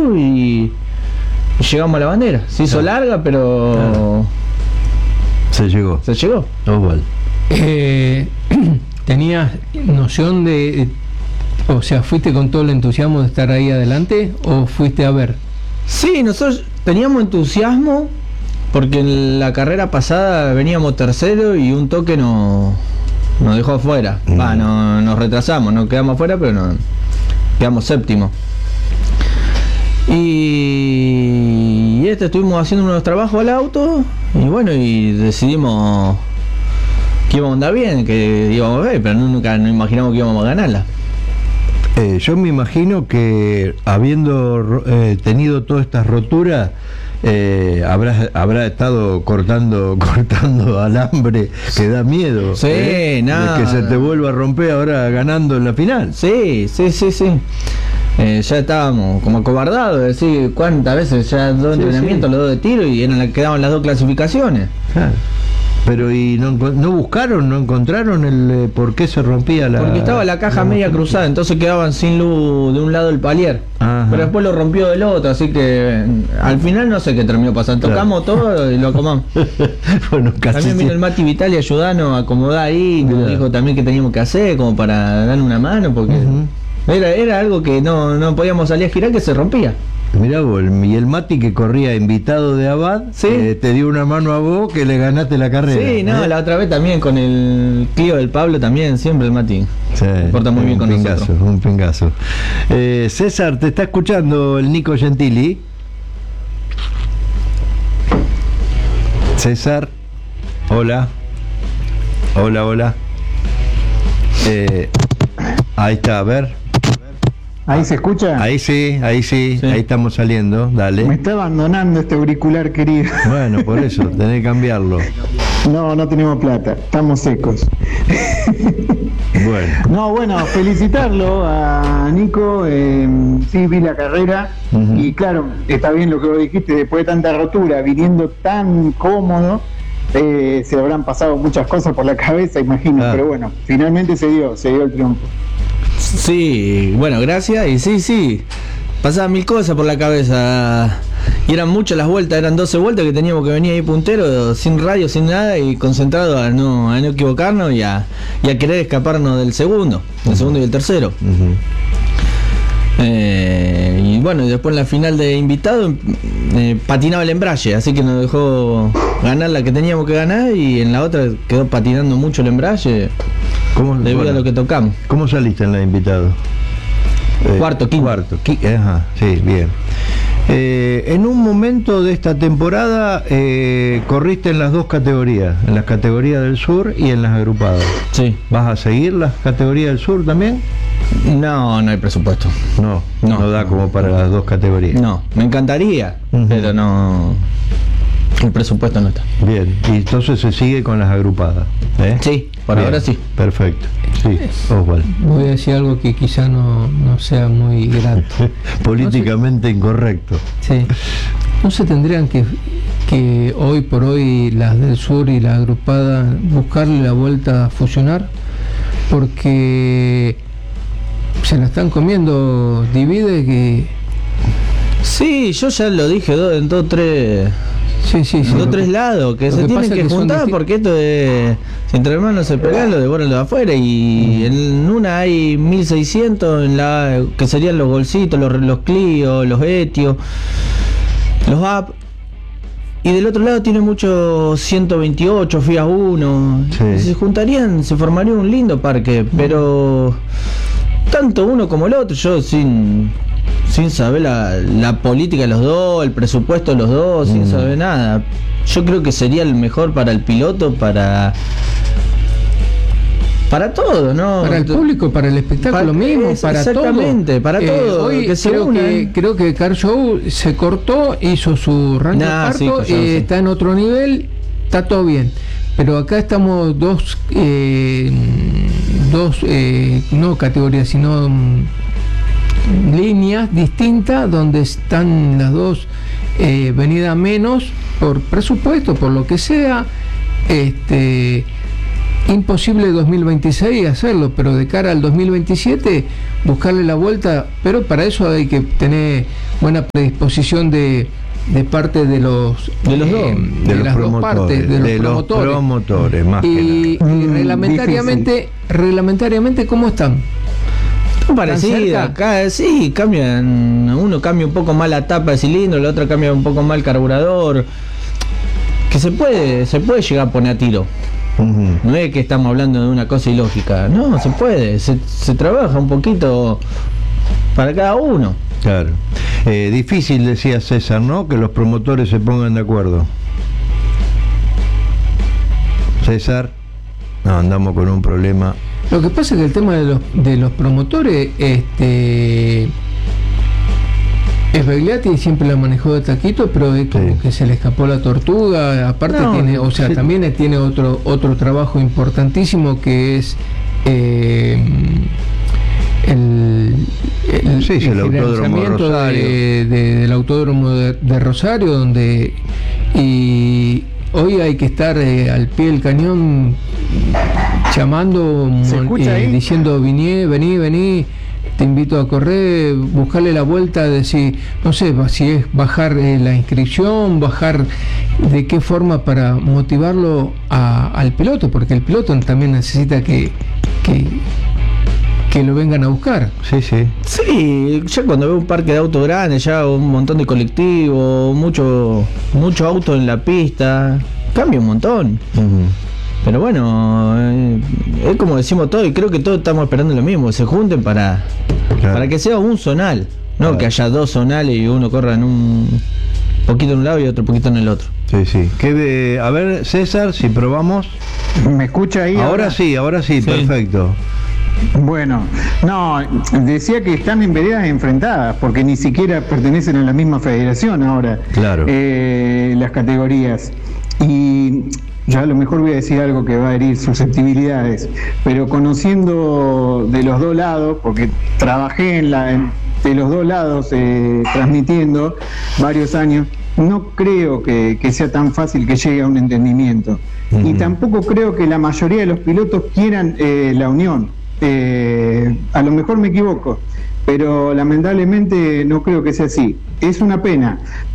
y llegamos a la bandera. Se hizo larga, pero se llegó. Osvaldo. ¿Tenías noción de, o sea, fuiste con todo el entusiasmo de estar ahí adelante o fuiste a ver? Sí, nosotros teníamos entusiasmo porque en la carrera pasada veníamos tercero y un toque nos dejó afuera. Nos retrasamos, no quedamos afuera, pero quedamos séptimo. Y estuvimos haciendo unos trabajos al auto y bueno, y decidimos que íbamos a andar bien, que íbamos a ver, pero nunca nos imaginamos que íbamos a ganarla. Yo me imagino que habiendo tenido todas estas roturas, habrá estado cortando alambre que da miedo. Sí, nada. De que se te vuelva a romper ahora ganando en la final. Sí. Ya estábamos como acobardados, es decir, cuántas veces ya dos entrenamientos, los dos de tiro y quedaban las dos clasificaciones. Claro. Pero ¿y no buscaron, no encontraron el por qué se rompía la...? Porque estaba la caja media cruzada, entonces quedaban sin luz de un lado el palier. Ajá. Pero después lo rompió del otro, así que al final no sé qué terminó pasando. Tocamos todo y lo acomodamos. Bueno, también vino el Mati Vitali a ayudarnos a acomodar ahí, nos dijo también qué teníamos que hacer, como para darle una mano, porque era algo que no podíamos salir a girar, que se rompía. Mirá vos, y el Mati que corría invitado de Abad, te dio una mano a vos que le ganaste la carrera. Sí, la otra vez también con el Clio del Pablo también, siempre el Mati. Se porta muy bien con nosotros. Un pingazo. César, te está escuchando el Nico Gentili. César, hola. Hola. Ahí está, a ver. ¿Ahí se escucha? Ahí sí, ahí estamos saliendo, dale. Me está abandonando este auricular, querido. Bueno, por eso, tenés que cambiarlo. No tenemos plata, estamos secos. Bueno, felicitarlo a Nico, sí vi la carrera, y claro, está bien lo que vos dijiste, después de tanta rotura, viniendo tan cómodo, se habrán pasado muchas cosas por la cabeza, imagino, pero bueno, finalmente se dio el triunfo. Sí, bueno, gracias. Y sí, pasaban mil cosas por la cabeza. Y eran muchas las vueltas, eran 12 vueltas que teníamos que venir ahí puntero, sin radio, sin nada, y concentrados a no equivocarnos y a querer escaparnos del segundo y el tercero. Y bueno, y después en la final de invitado patinaba el embrague, así que nos dejó ganar la que teníamos que ganar, y en la otra quedó patinando mucho el embrague. Debido a lo que tocamos. ¿Cómo saliste en la invitado? Cuarto. Ajá, sí, bien. En un momento de esta temporada corriste en las dos categorías, en las categorías del sur y en las agrupadas. Sí. ¿Vas a seguir las categorías del sur también? No hay presupuesto. No da como para las dos categorías. No, me encantaría, pero no. El presupuesto no está. Bien, y entonces se sigue con las agrupadas. Sí, por ahora sí. Perfecto. Sí, Osvaldo. Voy a decir algo que quizá no sea muy grato. Políticamente incorrecto. Sí. ¿No se tendrían que hoy por hoy las del sur y las agrupadas buscarle la vuelta a fusionar? Porque se la están comiendo, divide que... Sí, yo ya lo dije en dos, tres... Sí. Dos, tres lados, que se tienen que juntar, porque esto de... Si entre hermanos se pegan, lo devoran los de afuera, y en una hay 1600, en la que serían los bolsitos, los Clio, los Etios, los AP, y del otro lado tiene muchos 128, Fiat 1, si se juntarían, se formaría un lindo parque, pero tanto uno como el otro, yo sin saber la política de los dos, el presupuesto de los dos, sin saber nada, yo creo que sería el mejor para el piloto, para todo, ¿no? Para el público, para el espectáculo mismo, para todo. Exactamente, para todo. Hoy creo que Car Show se cortó, hizo su ranking cuarto, está en otro nivel, está todo bien. Pero acá estamos dos no categorías, sino líneas distintas, donde están las dos venidas menos por presupuesto, por lo que sea, imposible 2026 hacerlo, pero de cara al 2027 buscarle la vuelta, pero para eso hay que tener buena predisposición de parte de los las dos partes, de los promotores más y reglamentariamente ¿cómo están? Parecido, acá sí cambian, uno cambia un poco más la tapa de cilindro, el otro cambia un poco más el carburador, que se puede llegar a poner a tiro. No es que estamos hablando de una cosa ilógica, no, se puede, se trabaja un poquito para cada uno. Claro. Difícil, decía César, ¿no? Que los promotores se pongan de acuerdo. César, no, andamos con un problema. Lo que pasa es que el tema de los promotores, Sbagliati siempre la manejó de taquito, pero es como que se le escapó la tortuga. Aparte también tiene otro trabajo importantísimo que es el autódromo del autódromo de Rosario, donde y hoy hay que estar al pie del cañón llamando, diciendo vení, te invito a correr, buscarle la vuelta, decir, no sé, si es bajar la inscripción, bajar de qué forma para motivarlo al piloto, porque el piloto también necesita que lo vengan a buscar. Sí, ya cuando veo un parque de autos grandes, ya un montón de colectivos, mucho auto en la pista, cambia un montón. Pero bueno, es como decimos todo, y creo que todos estamos esperando lo mismo, se junten para que sea un zonal, no que haya dos zonales y uno corra en un poquito en un lado y otro poquito en el otro. Sí. A ver, César, si probamos. ¿Me escucha ahí? Ahora sí, perfecto. Bueno, no, decía que están en veredas enfrentadas, porque ni siquiera pertenecen a la misma federación ahora. Claro. Las categorías. Y yo a lo mejor voy a decir algo que va a herir susceptibilidades, pero conociendo de los dos lados, porque trabajé de los dos lados transmitiendo varios años, no creo que sea tan fácil que llegue a un entendimiento. Y tampoco creo que la mayoría de los pilotos quieran la unión. A lo mejor me equivoco, pero lamentablemente no creo que sea así. Es una pena,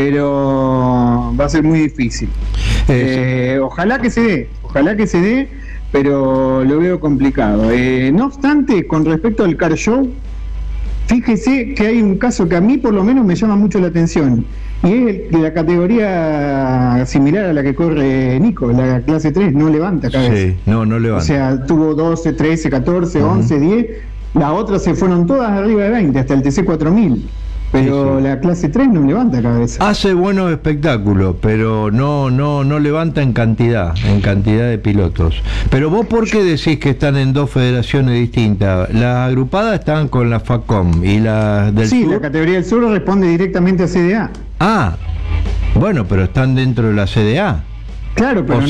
pero va a ser muy difícil. Ojalá que se dé, pero lo veo complicado. No obstante, con respecto al car show, fíjese que hay un caso que a mí por lo menos me llama mucho la atención, y es de la categoría similar a la que corre Nico, la clase 3, no levanta cabeza. Sí, no levanta. O sea, tuvo 12, 13, 14, 11, 10, las otras se fueron todas arriba de 20, hasta el TC4000. Pero la clase 3 no levanta cabeza. Hace buenos espectáculos, pero no levanta en cantidad de pilotos. Pero vos, ¿por qué decís que están en dos federaciones distintas? Las agrupadas están con la FACOM y las del sur. Sí, la categoría del sur responde directamente a CDA. Ah, bueno, pero están dentro de la CDA. Claro, pero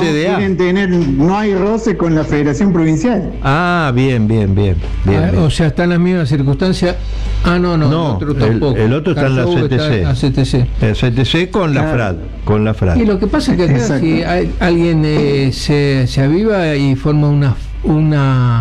no hay roce con la Federación Provincial. Ah, bien. O sea, está en las mismas circunstancias. No, el otro tampoco. El otro está en la CTC. El CTC con la FRAD. Y lo que pasa es que acá, si alguien se aviva y forma un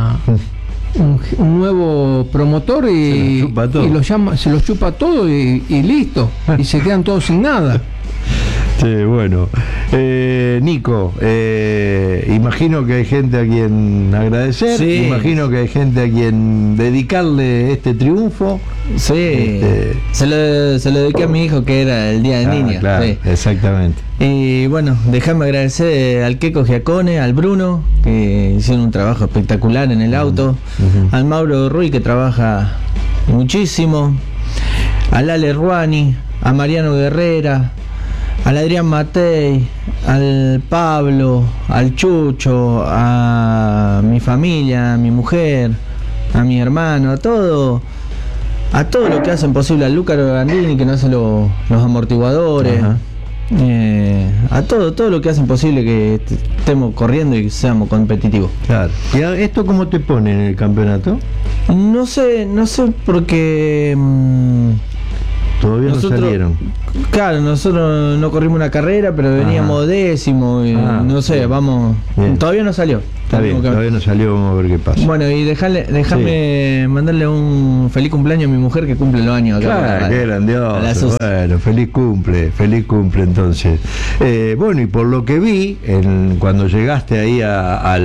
nuevo promotor y lo llama, se lo chupa todo y listo. Y se quedan todos sin nada. Sí, bueno. Nico, imagino que hay gente a quien agradecer, imagino que hay gente a quien dedicarle este triunfo. Sí, se lo dediqué a mi hijo, que era el Día del Niño. Claro, exactamente. Y bueno, déjame agradecer al Keco Giacone, al Bruno, que hicieron un trabajo espectacular en el auto, al Mauro Ruiz, que trabaja muchísimo, al Ale Ruani, a Mariano Guerrera, al Adrián Matei, al Pablo, al Chucho, a mi familia, a mi mujer, a mi hermano, a todo lo que hacen posible, a Lúcaro Gandini, que no hace los amortiguadores, a todo lo que hacen posible que estemos corriendo y seamos competitivos. Claro. ¿Y esto cómo te pone en el campeonato? No sé porque Todavía no salieron. Claro, nosotros no corrimos una carrera, pero veníamos décimo y no sé, vamos. Bien. Todavía no salió. Está bien, todavía no salió, vamos a ver qué pasa. Bueno, y déjame mandarle un feliz cumpleaños a mi mujer que cumple los años acá. Claro, qué grandioso. Bueno, feliz cumple entonces. Bueno, y por lo que vi, cuando llegaste ahí a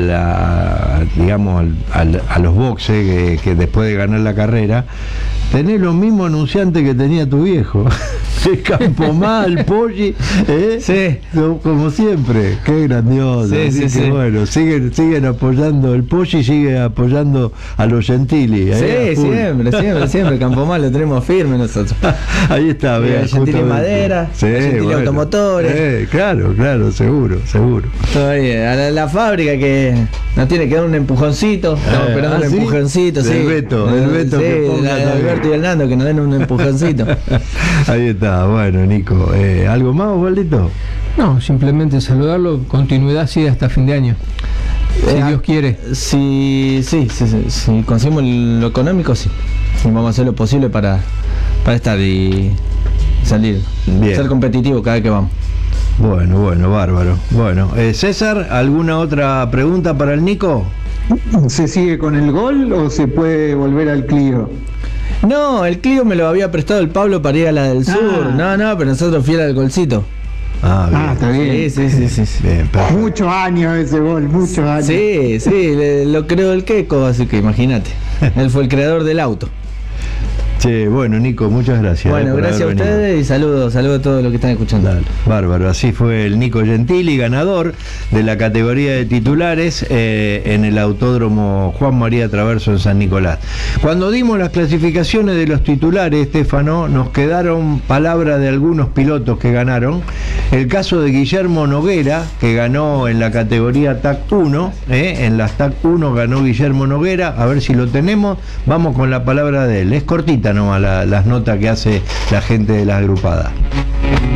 los boxes, que después de ganar la carrera, tenés los mismos anunciantes que tenía tu viejo. Campomal, Poggi, sí, como siempre, qué grandioso. Sí. Bueno, siguen apoyando, el Poggi sigue apoyando a los Gentili. Sí, siempre, Campomal lo tenemos firme nosotros. Ahí está, vean. Gentili Madera, Gentili Automotores. Claro, seguro. Todavía, a la fábrica que nos tiene que dar un empujoncito, estamos esperando un empujoncito, sí. El Beto que ponga Alberto y el Nando que nos den un empujoncito. Ahí está. Bueno, Nico, ¿algo más, Osvaldito? No, simplemente saludarlo, continuidad sí hasta fin de año. Si Dios quiere. Si conseguimos lo económico, sí. Vamos a hacer lo posible para estar y salir. Bien. Ser competitivo cada vez que vamos. Bueno, bárbaro. Bueno, César, ¿alguna otra pregunta para el Nico? ¿Se sigue con el gol o se puede volver al Clio? No, el Clio me lo había prestado el Pablo para ir a la del sur. No, pero nosotros fiel al golcito. Bien. Está bien. Sí. Bien, muchos años ese gol, muchos años. Sí, lo creó el Queco, así que imagínate. Él fue el creador del auto. Sí, bueno, Nico, muchas gracias. Bueno, gracias a ustedes y saludos a todos los que están escuchando. Dale. Bárbaro, así fue el Nico Gentili, ganador de la categoría de titulares en el Autódromo Juan María Traverso en San Nicolás. Cuando dimos las clasificaciones de los titulares, Estefano, nos quedaron palabras de algunos pilotos que ganaron. El caso de Guillermo Noguera, que ganó en la categoría TAC 1, en las TAC 1 ganó Guillermo Noguera, a ver si lo tenemos, vamos con la palabra de él. Es cortita nomás las notas que hace la gente de las agrupadas.